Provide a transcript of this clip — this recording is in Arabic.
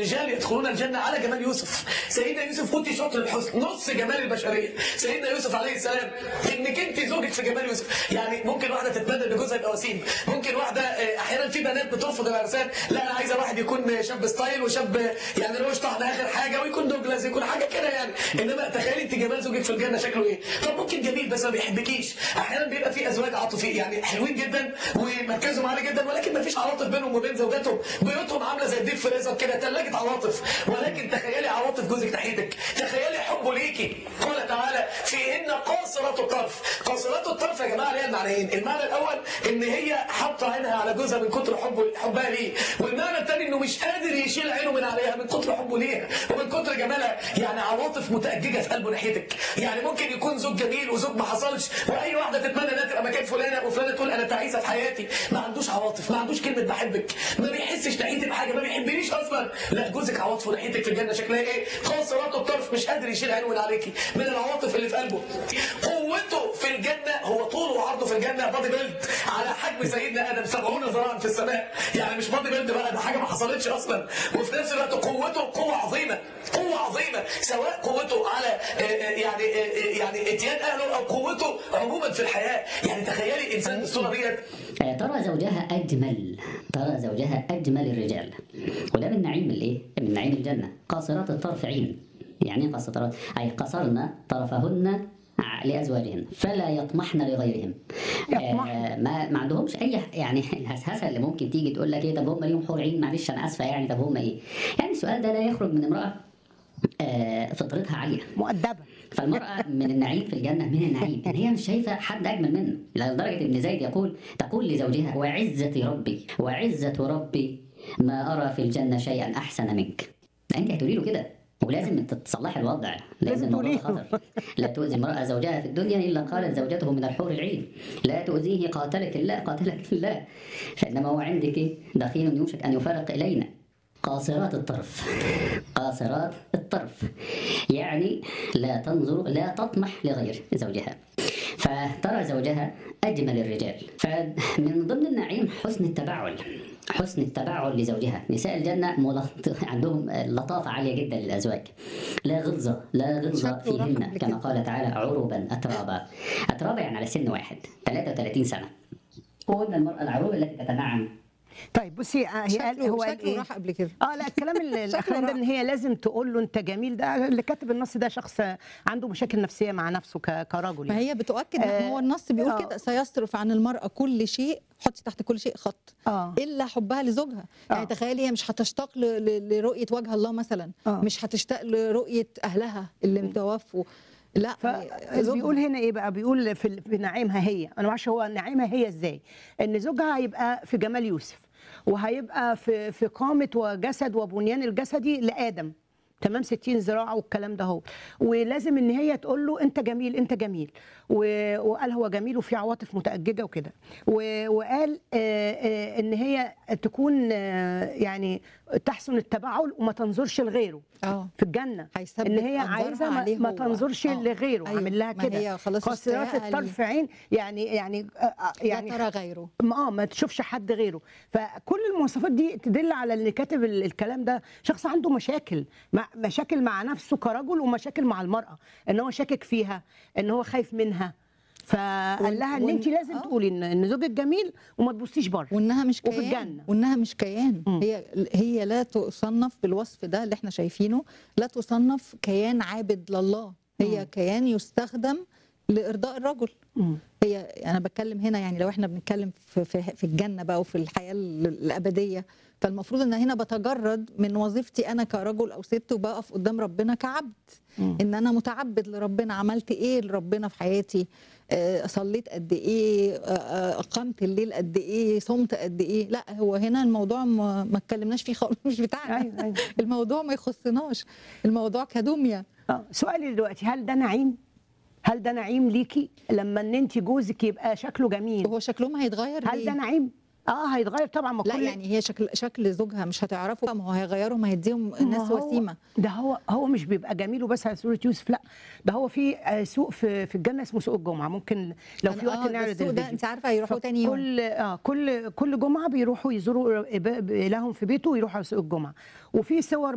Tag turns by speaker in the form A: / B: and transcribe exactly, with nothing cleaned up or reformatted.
A: الرجال يدخلون الجنه على جمال يوسف. سيدنا يوسف كنت شاطر الحسن، نص جمال البشريه. سيدنا يوسف عليه السلام انك انت زوجك في جمال يوسف. يعني ممكن واحده تتمنى ان جوزها يبقى وسيم، ممكن واحده احيانا في بنات بترفض العرسان، لا انا عايزه واحد يكون شاب ستايل وشاب يعني روش طحن اخر حاجه ويكون دوجلاس يكون حاجه كده يعني. انما تخيلي انت جمال زوجك في الجنه شكله ايه؟ طب ممكن جميل بس ما بيحبكيش. احيانا بيبقى في ازواج عاطفيين يعني حلوين جدا ومركزهم عالي جدا ولكن ما فيش عواطف بينهم وبين زوجاتهم، بيوتهم عامله زي الديب فريزر كده ثلاجه عواطف. ولكن تخيلي عواطف جوزك ناحيتك، تخيلي حبه ليكي. قال تعالى فيهن قاصرات الطرف. قاصرات الطرف يا جماعه ليها معنيين، المعنى الاول ان هي حاطه عينها على جوزها من كتر حبه حبها ليه، والمعنى الثاني انه مش قادر يشيل عينه من عليها من كتر حبه ليها ومن كتر جمالها. يعني عواطف متأججة في قلبه ناحيتك. يعني ممكن يكون زوج جميل وزوج ما حصلش، واي واحده تتمنى انها تبقى مكان فلانه وفلانه تقول انا تعيسه في حياتي، ما عندوش عواطف، ما عندوش كلمه بحبك، ما بيحسش ناحيتي بحاجه، ما بيحبنيش اصلا. لا جوزك عواطفه ناحيتك في الجنه شكلها ايه؟ قاصرات الطرف، مش قادر يشيل عينه من عليكي من العواطف اللي في قلبه. قوته في الجنه هو طوله وعرضه في الجنه بادي بيلد على حجم سيدنا ادم سبعون ذراعا في السماء. يعني مش بادي بيلد بقى، ده حاجه ما حصلتش اصلا. وفي نفس الوقت قوته قوه عظيمه، قوه عظيمه، سواء قوته على يعني يعني اتيان اهله او قوته عموما في الحياه. يعني تخيلي انسان بالصوره ديت.
B: ترى زوجها اجمل، ترى زوجها اجمل الرجال، وده من نعيم الايه؟ من نعيم الجنه. قاصرات الطرف عين، يعني ايه قاصرات؟ اي قصرن طرفهن لازواجهن فلا يطمحن لغيرهم. آه ما ما عندهمش اي يعني الهسهسه اللي ممكن تيجي تقول لك ايه طب هم ليهم حور عين، معلش انا اسفه يعني طب هم ايه؟ يعني السؤال ده لا يخرج من امراه آه فطرتها عاليه
C: مؤدبه.
B: فالمرأة من النعيم في الجنة، من النعيم إن هي مش شايفة حد أجمل منه، لدرجة إن زيد يقول تقول لزوجها وعزة ربي وعزة ربي ما أرى في الجنة شيئا أحسن منك. أنت هتقولي له كده ولازم تصلحي الوضع لأن الموضوع خطر. لا تؤذي المرأة زوجها في الدنيا إلا قالت زوجته من الحور العين لا تؤذيه قاتلك الله قاتلك الله فإنما هو عندك دخيل يوشك أن يفارق إلينا. قاصرات الطرف، قاصرات الطرف يعني لا تنظر لا تطمح لغير زوجها، فترى زوجها أجمل الرجال. فمن ضمن النعيم حسن التبعل، حسن التبعل لزوجها. نساء الجنة ملط... عندهم لطافة عالية جدا للأزواج، لا غلظة لا غلظة فيهن كما قال تعالى عربا أترابا. أترابا يعني على سن واحد ثلاثة وثلاثين سنة. وقلنا المرأة العروبة التي تتنعم.
C: طيب بصي هي قال هو قال
D: ايه راح قبل كده.
C: اه لا الكلام الاخراني ده ان هي لازم تقول له انت جميل، ده اللي كاتب النص ده شخص عنده مشاكل نفسيه مع نفسه كرجل.
D: ما هي بتؤكد آه هو النص بيقول آه كده سيصرف عن المراه كل شيء، حطي تحت كل شيء خط آه الا حبها لزوجها. آه يعني تخيلي هي مش هتشتاق لرؤيه وجه الله مثلا، آه مش هتشتاق لرؤيه اهلها اللي متوفوا، لا.
C: بيقول هنا ايه بقى؟ بيقول في نعيمها هي، انا ما اعرفش هو نعيمها هي ازاي، ان زوجها هيبقى في جمال يوسف وهيبقى في في قامه وجسد وبنيان الجسدي لادم تمام ستين ذراع والكلام ده هو، ولازم ان هي تقول له انت جميل انت جميل، وقال هو جميل وفي عواطف متأججة وكده، وقال ان هي تكون يعني تحسن التبعل وما تنظرش لغيره
D: اه
C: في الجنه، ان هي عايزه ما, ما تنظرش
D: أوه.
C: لغيره.
D: أيوه.
C: عامل لها كده قاصرات الطرف عين يعني يعني يعني
D: لا ترى غيره،
C: اه ما تشوفش حد غيره. فكل المواصفات دي تدل على اللي كاتب الكلام ده شخص عنده مشاكل مع مشاكل مع نفسه كرجل ومشاكل مع المراه، ان هو شاكك فيها، ان هو خايف منها، فقال لها ان انت لازم آه. تقولي ان ان زوجك جميل وما تبصيش بره،
D: وانها مش كيان،
C: وفي الجنه
D: وانها مش كيان. م. هي هي لا تصنف بالوصف ده اللي احنا شايفينه، لا تصنف كيان عابد لله، هي م. كيان يستخدم لارضاء الرجل. م. هي انا بتكلم هنا يعني لو احنا بنتكلم في في, في الجنه بقى وفي الحياه الابديه، فالمفروض ان هنا بتجرد من وظيفتي انا كرجل او ست وبقف قدام ربنا كعبد. م. ان انا متعبد لربنا، عملت ايه لربنا في حياتي، آه صليت قد ايه، آه اقمت الليل قد ايه، صمت قد ايه. لا هو هنا الموضوع ما, ما اتكلمناش فيه خالص، مش بتاعنا.
C: أيوة أيوة.
D: الموضوع ما يخصناش، الموضوع كدميه.
C: اه سؤالي دلوقتي، هل ده نعيم؟ هل ده نعيم ليكي لما ان انت جوزك يبقى شكله جميل؟
D: هو شكلهم هيتغير
C: هل
D: ليه؟
C: ده نعيم؟ اه هيتغير طبعا. ما
D: لا
C: كل
D: يعني هي شكل شكل زوجها مش هتعرفه، ما هو هيغيروا، ما هيديهم ناس وسيمه.
C: ده هو هو مش بيبقى جميل وبس على صوره يوسف، لا ده هو في سوق في في الجنه اسمه سوق الجمعه، ممكن لو في وقت
D: آه
C: نعرض
D: السوق
C: الفيديو
D: ده انت عارفه هيروحوا تاني يوم.
C: كل اه كل كل جمعه بيروحوا يزوروا لهم في بيته ويروحوا على سوق الجمعه، وفي صور